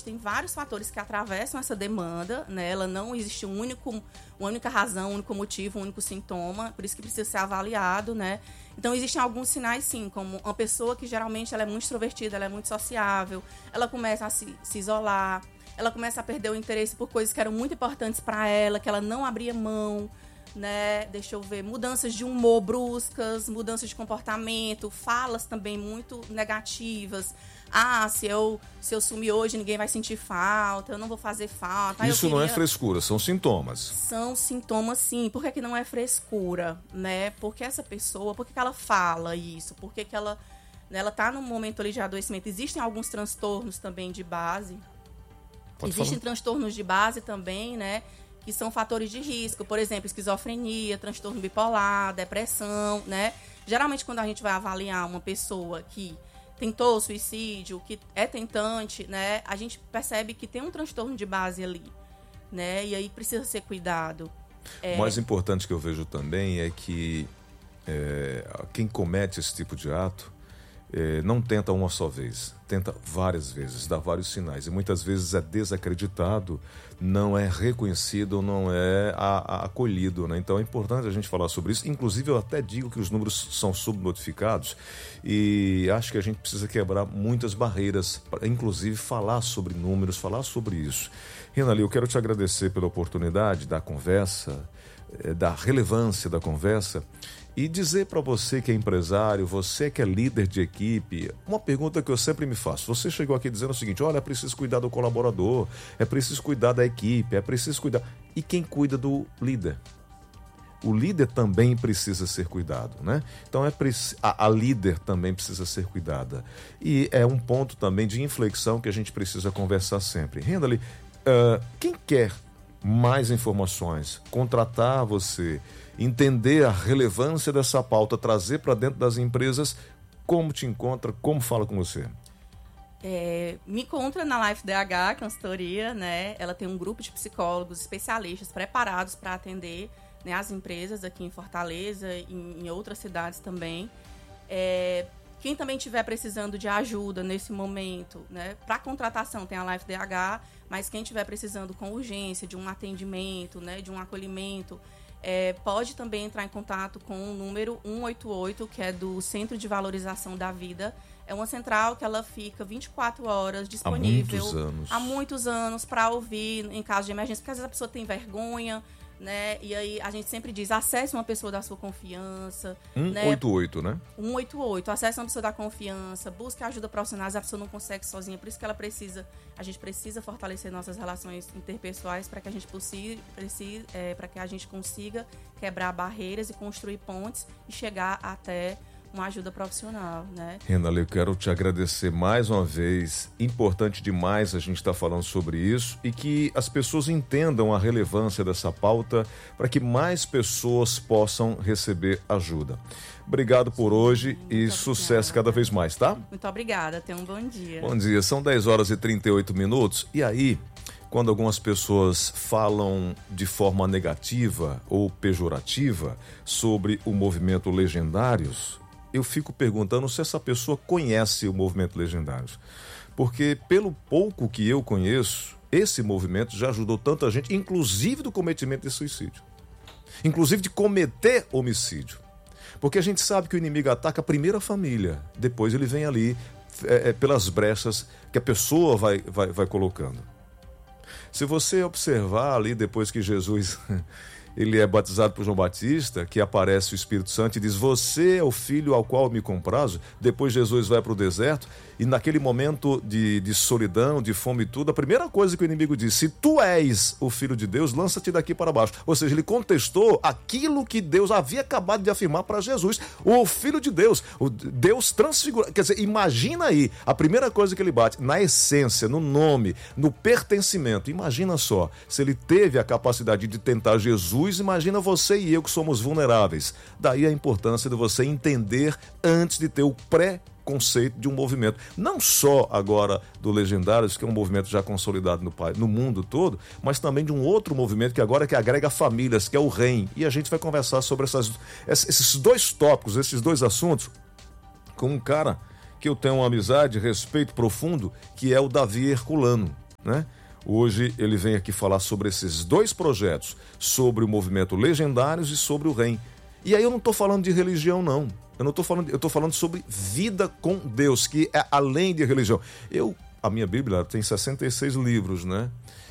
existem vários fatores que atravessam essa demanda, né? Ela não existe uma única razão, um único motivo, um único sintoma, por isso que precisa ser avaliado, né? Então, existem alguns sinais, sim, como uma pessoa que geralmente ela é muito extrovertida, ela é muito sociável, ela começa a se isolar, ela começa a perder o interesse por coisas que eram muito importantes para ela, que ela não abria mão, né? Deixa eu ver, mudanças de humor bruscas, mudanças de comportamento, falas também muito negativas. Se eu sumir hoje, ninguém vai sentir falta, eu não vou fazer falta. Isso não é frescura, são sintomas. São sintomas, sim. Por que não é frescura, né? Porque essa pessoa, por que ela fala isso? Por que ela está num momento ali de adoecimento? Existem alguns transtornos também de base. Existem transtornos de base também, né? Que são fatores de risco, por exemplo, esquizofrenia, transtorno bipolar, depressão, né? Geralmente, quando a gente vai avaliar uma pessoa que tentou suicídio, que é tentante, né? A gente percebe que tem um transtorno de base ali, né? E aí precisa ser cuidado. O mais importante que eu vejo também é que quem comete esse tipo de ato não tenta uma só vez, tenta várias vezes, dá vários sinais. E muitas vezes é desacreditado, não é reconhecido, não é acolhido, né? Então é importante a gente falar sobre isso. Inclusive, eu até digo que os números são subnotificados e acho que a gente precisa quebrar muitas barreiras, inclusive falar sobre números, falar sobre isso. Renali, eu quero te agradecer pela oportunidade da conversa, da relevância da conversa, e dizer para você que é empresário, você que é líder de equipe, uma pergunta que eu sempre me faço. Você chegou aqui dizendo o seguinte: olha, é preciso cuidar do colaborador, é preciso cuidar da equipe, é preciso cuidar. E quem cuida do líder? O líder também precisa ser cuidado, né? Então a líder também precisa ser cuidada. E é um ponto também de inflexão que a gente precisa conversar sempre. Renali, quem quer mais informações, contratar você, entender a relevância dessa pauta, trazer para dentro das empresas, como te encontra, como fala com você? Me encontra na Life DH Consultoria, né? Ela tem um grupo de psicólogos especialistas preparados para atender, né, as empresas aqui em Fortaleza e em outras cidades também. Quem também estiver precisando de ajuda nesse momento, né, para contratação tem a Life DH, mas quem estiver precisando com urgência de um atendimento, né, de um acolhimento, pode também entrar em contato com o número 188, que é do Centro de Valorização da Vida. É uma central que ela fica 24 horas disponível. Há muitos anos para ouvir em caso de emergência, porque às vezes a pessoa tem vergonha, né? E aí a gente sempre diz, acesse uma pessoa da sua confiança. 188, né? 188, acesse uma pessoa da confiança, busque ajuda profissional, a pessoa não consegue sozinha, por isso que a gente precisa fortalecer nossas relações interpessoais para que a gente para que a gente consiga quebrar barreiras e construir pontes e chegar até uma ajuda profissional, né? Renali, eu quero te agradecer mais uma vez. Importante demais a gente estar falando sobre isso e que as pessoas entendam a relevância dessa pauta para que mais pessoas possam receber ajuda. Obrigado por hoje e sucesso cada vez mais, tá? Muito obrigada, tenha um bom dia. Bom dia, são 10h38. E aí, quando algumas pessoas falam de forma negativa ou pejorativa sobre o movimento Legendários, eu fico perguntando se essa pessoa conhece o movimento Legendários. Porque, pelo pouco que eu conheço, esse movimento já ajudou tanta gente, inclusive do cometimento de suicídio. Inclusive de cometer homicídio. Porque a gente sabe que o inimigo ataca primeiro a família, depois ele vem ali pelas brechas que a pessoa vai colocando. Se você observar ali, depois que Jesus ele é batizado por João Batista, que aparece o Espírito Santo e diz: você é o filho ao qual me comprazo. Depois Jesus vai para o deserto e naquele momento de solidão, de fome e tudo, a primeira coisa que o inimigo diz: se tu és o filho de Deus, lança-te daqui para baixo. Ou seja, ele contestou aquilo que Deus havia acabado de afirmar para Jesus, o filho de Deus, o Deus transfigurado. Quer dizer, imagina aí, a primeira coisa que ele bate, na essência, no nome, no pertencimento. Imagina só, se ele teve a capacidade de tentar Jesus, imagina você e eu que somos vulneráveis. Daí a importância de você entender antes de ter o conceito de um movimento, não só agora do Legendários, que é um movimento já consolidado no mundo todo, mas também de um outro movimento que agora que agrega famílias, que é o REM. E a gente vai conversar sobre esses dois tópicos, esses dois assuntos, com um cara que eu tenho uma amizade, respeito profundo, que é o Davi Herculano. né? Hoje ele vem aqui falar sobre esses dois projetos, sobre o movimento Legendários e sobre o REM. E aí eu não estou falando de religião, não. Eu estou falando sobre vida com Deus, que é além de religião. A minha Bíblia tem 66 livros, né?